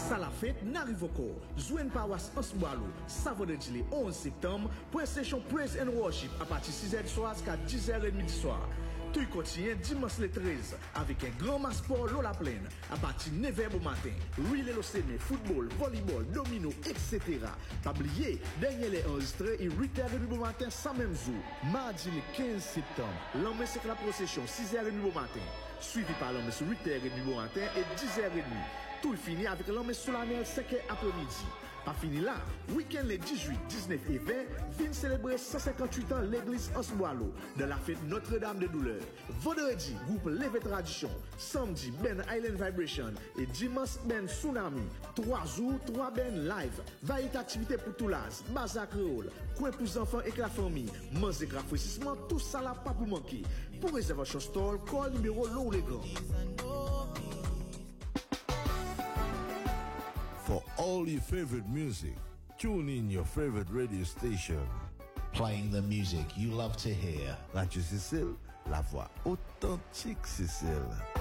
Ça la fête n'arrive encore. Jouen Paroisse Ansboalo, vendredi le 11 septembre, pour une session Praise and Worship à partir de 6h du soir jusqu'à 10h30 du soir. Tout continue dimanche le 13 avec un grand match sport l'eau la plaine à partir de 9h au matin. Relais l'OCM, football, volleyball, domino, etc. Pas oublier, dernier les enregistrés et 8h30 au matin sans même jour. Mardi le 15 septembre, l'homme c'est la procession 6h30 au matin. Suivi par l'homme sur 8h30 au matin et 10h30. Tout finit avec l'homme sous la mer 5h après-midi. Pas fini là, week-end les 18, 19 et 20, viennent célébrer 158 ans l'église Ansboalo de la fête Notre-Dame de Douleur. Vendredi, groupe Levé Tradition. Samedi, Ben Island Vibration. Et dimanche, Ben Tsunami. 3 jours, 3 Ben live. Variété activité pour tout l'âge. Bazar créole. Coin pour enfants et la famille. Manger et rafraîchissement, tout ça là pas pour manquer. Pour réservation store, call numéro l'eau les grands. For all your favorite music, tune in your favorite radio station. Playing the music you love to hear. Radio Cécile, la voix authentique Cécile.